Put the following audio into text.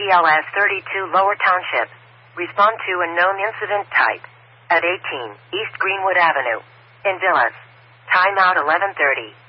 BLS 32 Lower Township. Respond to unknown incident type. At 18 East Greenwood Avenue. In Villas. Timeout 11:30.